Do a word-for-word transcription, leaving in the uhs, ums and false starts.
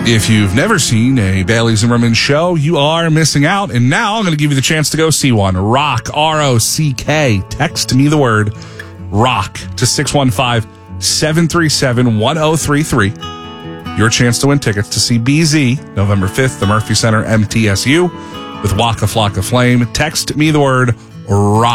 If you've never seen a Bailey Zimmerman show, you are missing out. And now I'm going to give you the chance to go see one. Rock, R O C K. Text me the word ROCK to six one five, seven three seven, one oh three three. Your chance to win tickets to see B Z November fifth, the Murphy Center, M T S U, with Waka Flocka Flame. Text me the word ROCK.